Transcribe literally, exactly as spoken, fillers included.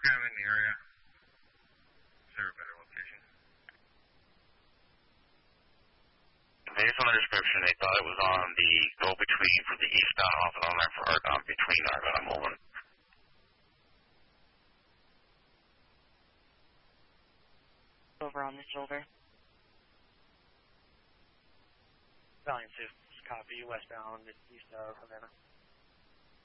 kind of in the area? Is there a better location? Based on the description, they thought it was on the go-between for the eastbound off and on there for Argonne between Argonne and Mullen. Over on the shoulder. Valiant two, copy, westbound, east of Havana.